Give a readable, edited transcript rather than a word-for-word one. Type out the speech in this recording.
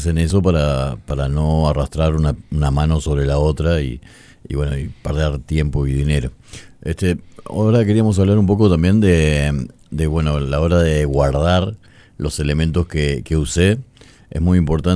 concentrarse en eso para no arrastrar una mano sobre la otra bueno, y perder tiempo y dinero. Ahora queríamos hablar un poco también de bueno, la hora de guardar los elementos que usé. Es muy importante